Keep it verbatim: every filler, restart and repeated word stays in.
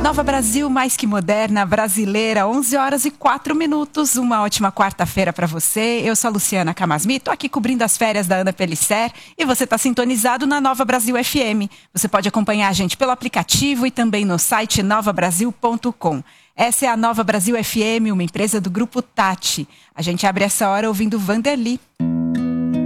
Nova Brasil, mais que moderna, brasileira, onze horas e quatro minutos. Uma ótima quarta-feira para você. Eu sou a Luciana Camasmi, tô aqui cobrindo as férias da Ana Pellicer e você está sintonizado na Nova Brasil F M. Você pode acompanhar a gente pelo aplicativo e também no site nova brasil ponto com. Essa é a Nova Brasil F M, uma empresa do Grupo Tati. A gente abre essa hora ouvindo Vanderly.